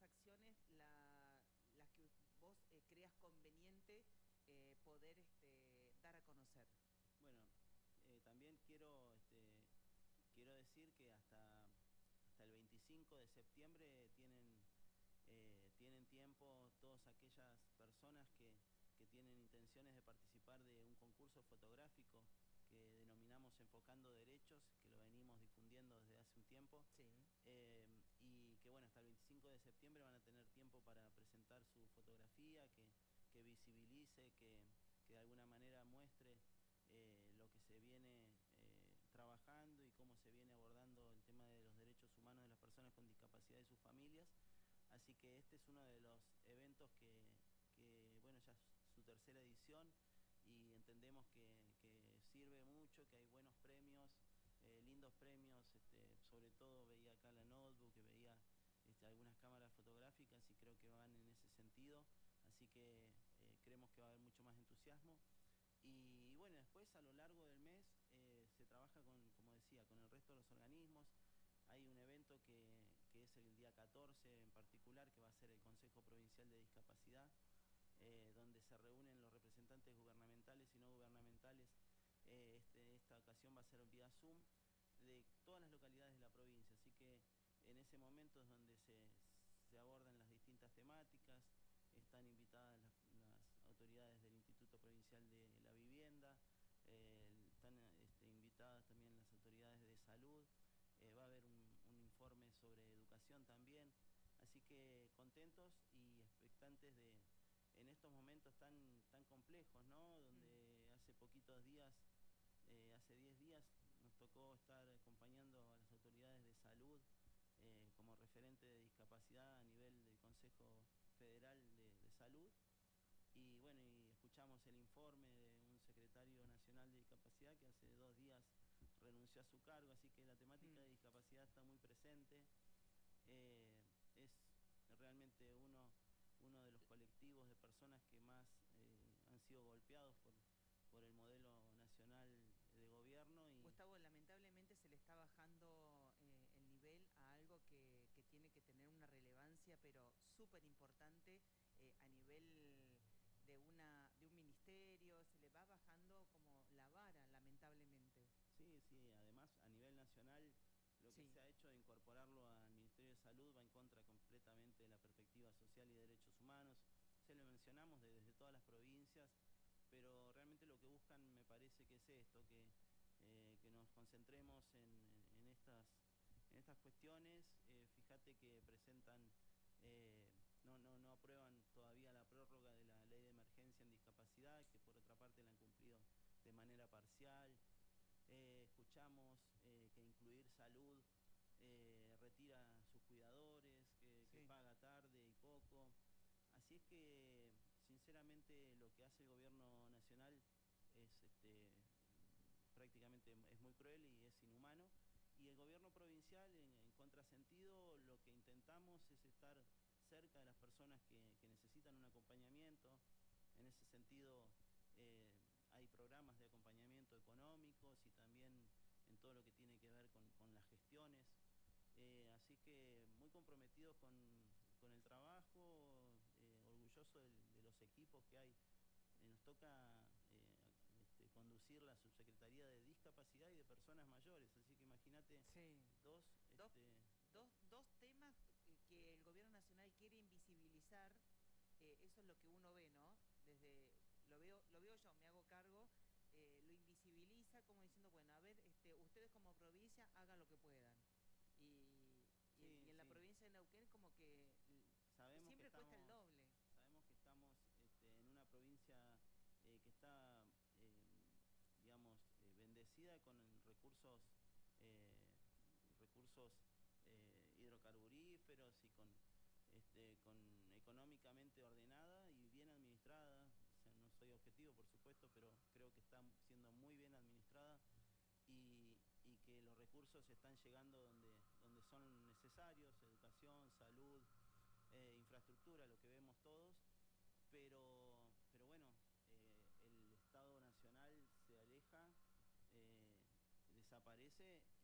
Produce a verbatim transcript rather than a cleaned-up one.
acciones la, las que vos eh, creas conveniente eh, poder este, dar a conocer? Bueno, eh, también quiero, este, quiero decir que hasta, hasta el veinticinco de septiembre tienen, eh, tienen tiempo todas aquellas personas que, que tienen intenciones de participar de un concurso fotográfico que denominamos Enfocando Derechos, que lo venimos difundiendo desde hace un tiempo. Sí. Eh, y que bueno, hasta el veinticinco de septiembre van a tener tiempo para presentar su fotografía, que, que visibilice, que, que de alguna manera muestre eh, lo que se viene eh, trabajando y cómo se viene abordando el tema de los derechos humanos de las personas con discapacidad y sus familias. Así que este es uno de los eventos que, que bueno, ya es su tercera edición y entendemos que, que sirve mucho, que hay buenos premios, eh, lindos premios, este, sobre todo veía acá la notebook, que veía este, algunas cámaras fotográficas y creo que van en ese sentido, así que eh, creemos que va a haber mucho más entusiasmo. Y, y bueno, después a lo largo del mes eh, se trabaja con, como decía, con el resto de los organismos. Hay un evento que, que es el día catorce en particular, que va a ser el Consejo Provincial de Discapacidad, eh, donde se reúnen los representantes gubernamentales y no gubernamentales. Eh, este, esta ocasión va a ser vía Zoom de todas las localidades de la provincia, así que en ese momento es donde se, se abordan las distintas temáticas. Están invitadas las, las autoridades del Instituto Provincial de la Vivienda, eh, están este, invitadas también las autoridades de salud, eh, va a haber un, un informe sobre educación también, así que contentos y expectantes de, en estos momentos tan, tan complejos, ¿no? Donde Mm. hace poquitos días, eh, hace diez días, nos tocó estar acompañando a las autoridades de salud eh, como referente de discapacidad a nivel del Consejo Federal de, de Salud. Y bueno, y escuchamos el informe de un secretario nacional de discapacidad que hace dos días renunció a su cargo, así que la temática Mm. de discapacidad está muy presente. Eh, es realmente uno, uno de los colectivos de personas que más eh, han sido golpeados por, por el modelo nacional de gobierno y Gustavo, lamentablemente se le está bajando eh, el nivel a algo que, que tiene que tener una relevancia, pero súper importante eh, a nivel de, una, de un ministerio, se le va bajando como la vara, lamentablemente. sí, sí, además a nivel nacional lo que Sí. se ha hecho de incorporarlo al Ministerio de Salud va en contra completamente de la perspectiva social y de derechos humanos. Se lo mencionamos de, desde todas las provincias, pero realmente lo que buscan me parece que es esto, que, eh, que nos concentremos en, en, estas, en estas cuestiones. Eh, fíjate que presentan, eh, no, no, no aprueban todavía la prórroga de la ley de emergencia en discapacidad, que por otra parte la han cumplido de manera parcial. Eh, escuchamos eh, que incluir salud eh, retira sus cuidadores, que, que Sí. paga tarde y poco. Así es que, sinceramente, lo que hace el gobierno nacional es este, prácticamente es muy cruel y es inhumano. Y el gobierno provincial, en, en contrasentido, lo que intentamos es estar cerca de las personas que, que necesitan un acompañamiento. En ese sentido, eh, hay programas de acompañamiento económicos y también en todo lo que tiene que ver con, con las gestiones. Eh, así que muy comprometidos con, con el trabajo, eh, orgulloso de, de los equipos que hay. Eh, nos toca eh, este, conducir la subsecretaría de discapacidad y de personas mayores, así que imagínate Sí. dos, Dos, este, dos, dos, dos temas que, que el gobierno nacional quiere invisibilizar, eh, eso es lo que uno ve, ¿no? Desde, lo veo, lo veo yo, me hago cargo, eh, lo invisibiliza como diciendo, bueno, a ver, este, ustedes como provincia hagan lo que puedan. Y, y, sí, y en la sí, provincia de Neuquén como que l- sabemos que siempre cuesta el estamos, doble. sabemos que estamos este, en una provincia eh, que está, eh, digamos, eh, bendecida con recursos, eh, recursos eh, hidrocarburíferos y con, este, con económicamente ordenada y bien administrada. O sea, no soy objetivo, por supuesto, pero creo que está siendo muy bien administrada y, y que los recursos están llegando donde, donde son necesarios: educación, salud, eh, infraestructura, lo que vemos todos, pero, pero bueno, eh, el Estado Nacional se aleja, eh, desaparece